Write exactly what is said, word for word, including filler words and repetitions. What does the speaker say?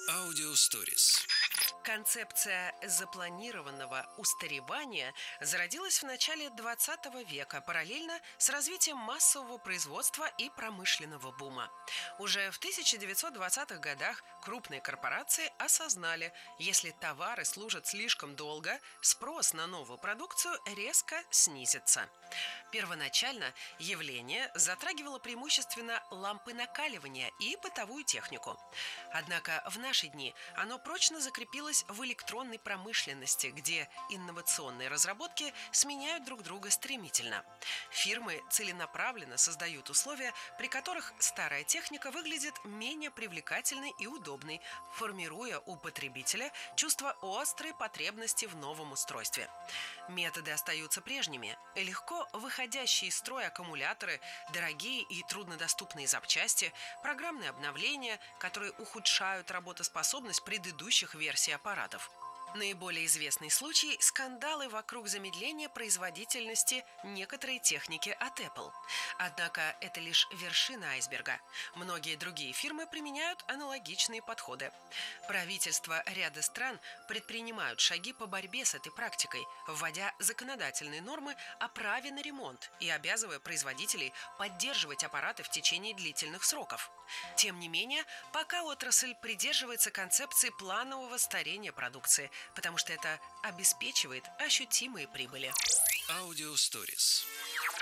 Audio Stories. Концепция запланированного устаревания зародилась в начале двадцатого века параллельно с развитием массового производства и промышленного бума. Уже в тысяча девятьсот двадцатых годах крупные корпорации осознали, если товары служат слишком долго, спрос на новую продукцию резко снизится. Первоначально явление затрагивало преимущественно лампы накаливания и бытовую технику. Однако в наши дни оно прочно закрепилось в электронной промышленности, где инновационные разработки сменяют друг друга стремительно. Фирмы целенаправленно создают условия, при которых старая техника выглядит менее привлекательной и удобной, формируя у потребителя чувство острой потребности в новом устройстве. Методы остаются прежними. Легко выходящие из строя аккумуляторы, дорогие и труднодоступные запчасти, программные обновления, которые ухудшают работоспособность предыдущих версий аппаратов. Наиболее известный случай – скандалы вокруг замедления производительности некоторой техники от Apple. Однако это лишь вершина айсберга. Многие другие фирмы применяют аналогичные подходы. Правительства ряда стран предпринимают шаги по борьбе с этой практикой, вводя законодательные нормы о праве на ремонт и обязывая производителей поддерживать аппараты в течение длительных сроков. Тем не менее, пока отрасль придерживается концепции планового старения продукции, потому что это обеспечивает ощутимые прибыли. Audio Stories.